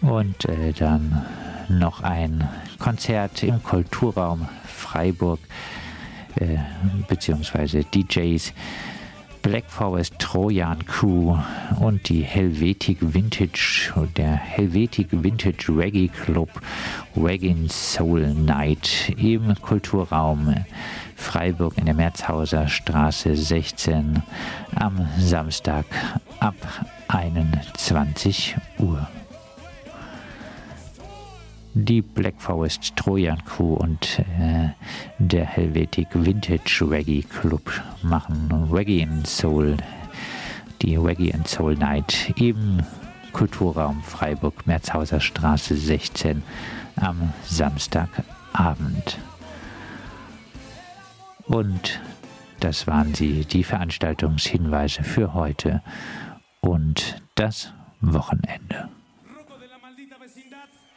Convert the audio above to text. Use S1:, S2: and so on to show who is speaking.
S1: Und dann noch ein Konzert im Kulturraum Freiburg, beziehungsweise DJs Black Forest Trojan Crew und die Helvetic Vintage, der Helvetic Vintage Reggae Club Reggae Soul Night im Kulturraum Freiburg in der Merzhauser Straße 16 am Samstag ab 21 Uhr. Die Black Forest Trojan Crew und der Helvetic Vintage Reggae Club machen Reggae and Soul, die Reggae and Soul Night im Kulturraum Freiburg, Merzhauser Straße 16 am Samstagabend. Und das waren die Veranstaltungshinweise für heute und das Wochenende.